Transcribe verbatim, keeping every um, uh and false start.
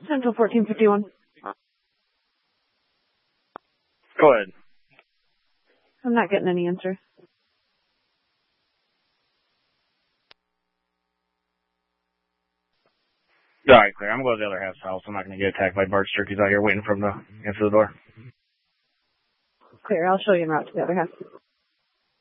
Central fourteen fifty-one. Go ahead. I'm not getting any answer. All right, clear. I'm going to go to the other half's house. I'm not going to get attacked by Bart's turkeys out here waiting for him to answer the door. Clear. I'll show you en route to the other half.